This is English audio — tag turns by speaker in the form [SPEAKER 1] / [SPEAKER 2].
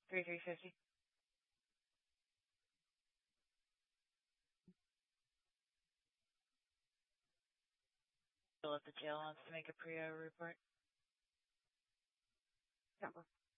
[SPEAKER 1] 3350. Bill at the jail wants to make a pre-O report.
[SPEAKER 2] Temple.